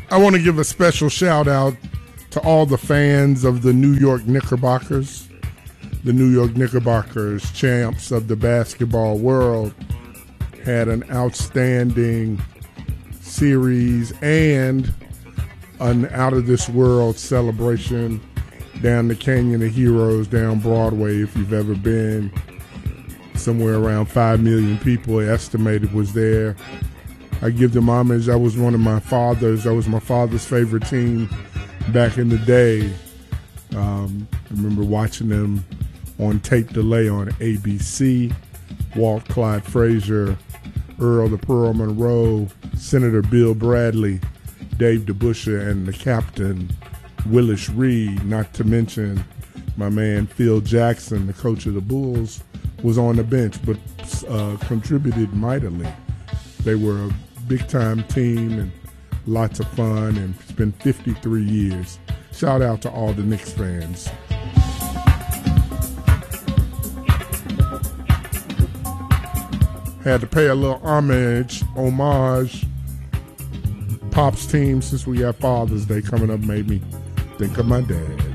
I want to give a special shout out to all the fans of the New York Knickerbockers. The New York Knickerbockers, champs of the basketball world, had an outstanding series and an out-of-this-world celebration down the Canyon of Heroes, down Broadway. If you've ever been, somewhere around 5 million people estimated was there. I give them homage. That was my father's favorite team back in the day. I remember watching them on tape delay on ABC. Walt Clyde Frazier, Earl the Pearl Monroe, Senator Bill Bradley, Dave DeBusschere, and the captain, Willis Reed, not to mention my man Phil Jackson, the coach of the Bulls, was on the bench but contributed mightily. They were a big-time team and lots of fun, and it's been 53 years. Shout out to all the Knicks fans. Had to pay a little homage, Pop's team, since we got Father's Day coming up, made me think of my dad.